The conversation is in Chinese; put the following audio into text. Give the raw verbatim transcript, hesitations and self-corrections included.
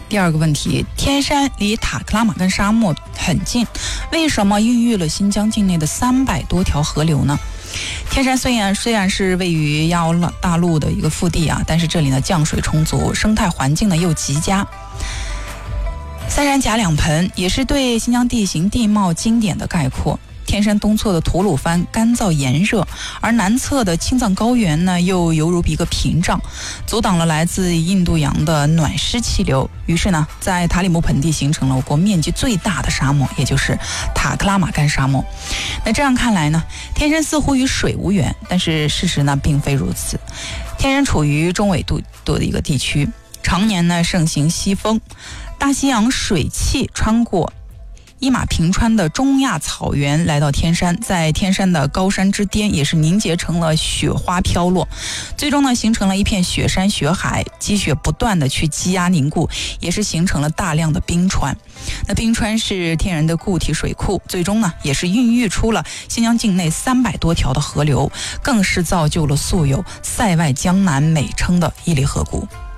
第二个问题，天山离塔克拉玛干沙漠很近，为什么孕育了新疆境内的三百多条河流呢？天山虽然虽然是位于亚欧大陆的一个腹地啊，但是这里呢降水充足，生态环境呢又极佳。三山夹两盆也是对新疆地形地貌经典的概括。天山东侧的吐鲁番干燥炎热，而南侧的青藏高原呢又犹如一个屏障，阻挡了来自印度洋的暖湿气流。于是呢，在塔里木盆地形成了我国面积最大的沙漠，也就是塔克拉玛干沙漠。那这样看来呢，天山似乎与水无缘，但是事实呢并非如此。天山处于中纬度的一个地区，常年呢盛行西风，大西洋水汽穿过伊玛平川的中亚草原来到天山，在天山的高山之巅也是凝结成了雪花飘落，最终呢形成了一片雪山雪海，积雪不断的去积压凝固，也是形成了大量的冰川。那冰川是天然的固体水库，最终呢也是孕育出了新疆境内三百多条的河流，更是造就了素有塞外江南美称的伊犁河谷。